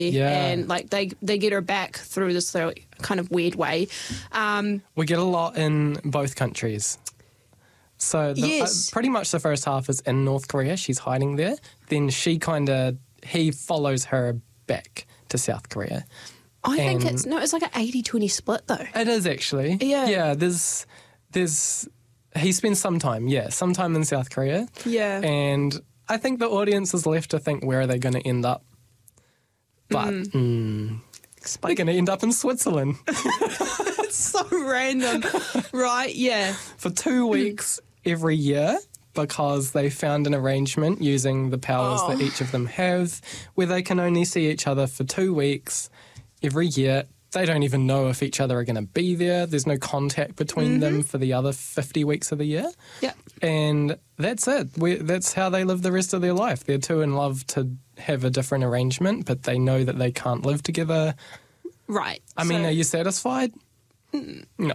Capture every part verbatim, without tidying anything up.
Yeah. And like they they get her back through this uh, kind of weird way. Um, We get a lot in both countries. So the, Yes. uh, pretty much the first half is in North Korea. She's hiding there. Then she kind of, he follows her back to South Korea. I think And- it's, no, it's like an eighty twenty split though. It is actually. Yeah. Yeah, there's, there's, he spends some time, yeah, some time in South Korea. Yeah. And I think the audience is left to think, where are they going to end up? But mm. they're Explain. going to end up in Switzerland It's so random. Right, yeah. for two weeks every year, because they found an arrangement using the powers Oh. that each of them have, where they can only see each other for two weeks every year. They don't even know if each other are going to be there. There's no contact between them for the other fifty weeks of the year. Yeah. And that's it. We, that's how they live the rest of their life. They're too in love to have a different arrangement, but they know that they can't live together. Right. I mean, So- are you satisfied? No.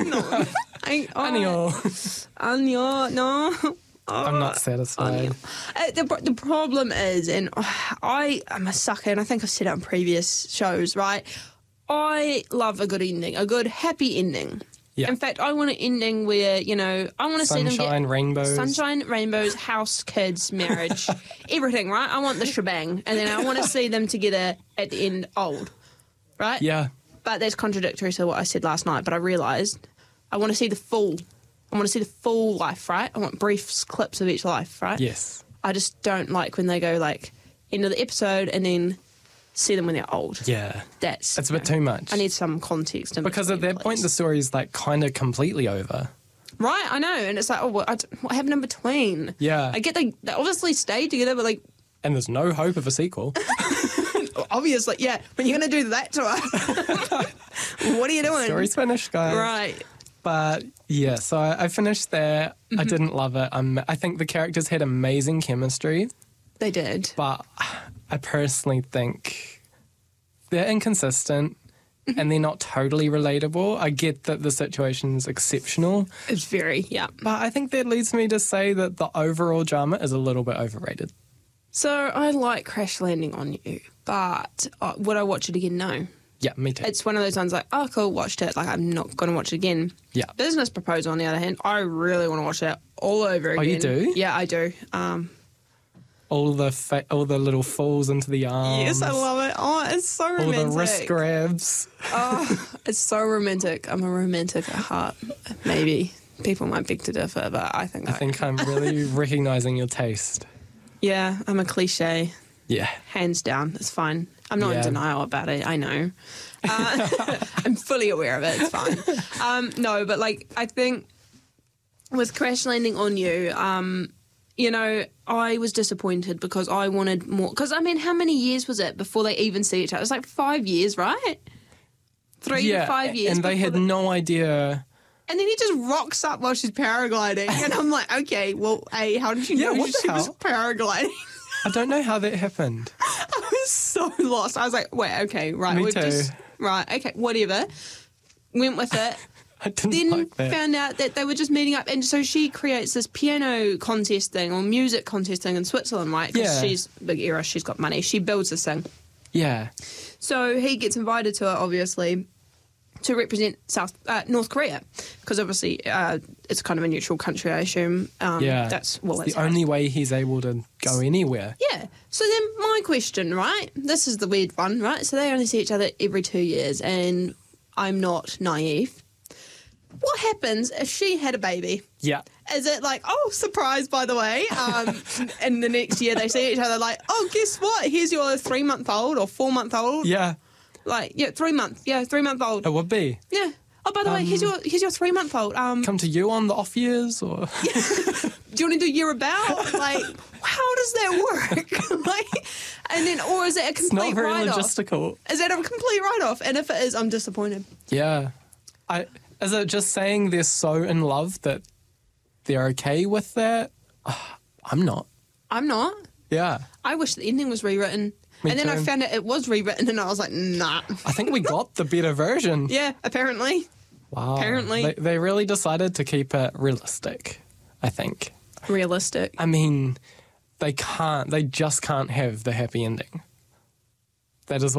I, Anio. Anyo, no. I'm not satisfied. Uh, the, the problem is, and uh, I am a sucker, and I think I've said it on previous shows, right? I love a good ending, a good happy ending. Yeah. In fact, I want an ending where, you know, I want to see them Sunshine, get rainbows. sunshine, rainbows, house, kids, marriage, everything, right? I want the shebang. And then I want to see them together at the end old, right? Yeah. But that's contradictory to what I said last night. But I realised I want to see the full. I want to see the full life, right? I want brief clips of each life, right? Yes. I just don't like when they go like end of the episode and then see them when they're old. Yeah. That's It's a bit you know, too much. I need some context. In Because at between, that point, please. the story's like kind of completely over. right, I know, and it's like, oh, what, I d- what happened in between? Yeah. I get they, they obviously stayed together, but like And there's no hope of a sequel. obviously, yeah. When you're gonna do that to her, what are you doing? Story's finished, guys. Right. But yeah, so I, I finished there. Mm-hmm. I didn't love it. Um, I think the characters had amazing chemistry, They did. but I personally think they're inconsistent Mm-hmm. and they're not totally relatable. I get that the situation's exceptional, It's very yeah. but I think that leads me to say that the overall drama is a little bit overrated. So I like Crash Landing on You, but uh, would I watch it again? No. Yeah, me too. It's one of those ones like, oh, cool, watched it. Like, I'm not going to watch it again. Yeah. Business Proposal, on the other hand, I really want to watch that all over again. Oh, you do? Yeah, I do. Um, all the fa- all the little falls into the arms. yes, I love it. Oh, it's so all romantic. the wrist grabs. Oh, it's so romantic. I'm a romantic at heart. Maybe people might beg to differ, but I think I think I'm really recognizing your taste. yeah, I'm a cliche. Yeah. Hands down, it's fine. I'm not Yeah. in denial about it. I know. Uh, I'm fully aware of it. It's fine. Um, no, but like I think with Crash Landing on You, um, you know, I was disappointed because I wanted more. Because I mean, how many years was it before they even see each other? It's like five years, right? Three yeah, to five years. and they before had the- no idea. And then he just rocks up while she's paragliding, and I'm like, okay, well, A, how did you Yeah, know what she the was hell? paragliding? I don't know how that happened. I was so lost. I was like, wait, okay, right. Me we've too. Just, right, okay, whatever. Went with it. I didn't Then like that. found out that they were just meeting up. And so she creates this piano contest thing or music contest thing in Switzerland, right? 'Cause Yeah. she's big era, she's got money. She builds this thing. yeah, So he gets invited to it, obviously, to represent South uh, North Korea. Because obviously uh, it's kind of a neutral country, I assume. Um, yeah. That's, well, it's that's the how- only way he's able to go anywhere. Yeah. So then my question, right? This is the weird one, right? So they only see each other every two years, and I'm not naive. What happens if she had a baby? Yeah, Is it like, oh, surprise, by the way? Um, and the next year they see each other like, oh, guess what? Here's your three-month-old or four-month-old. yeah, Like, yeah, three-month. Yeah, three-month-old. it would be. Yeah. Oh, by the way, here's your here's your three-month-old. Um, Come to you on the off years, or do you want to do year about? Like, how does that work? Like, and then, or is it a it's complete not very write-off? logistical. Is that a complete write-off? And if it is, I'm disappointed. Yeah, I is it just saying they're so in love that they're okay with that? Ah, I'm not. I'm not. Yeah, I wish the ending was rewritten. Me and then I too. found out it was rewritten, and I was like, nah. I think we got the better version. Yeah, apparently. Wow. Apparently. They, they really decided to keep it realistic, I think. Realistic. I mean, they can't, they just can't have the happy ending. That is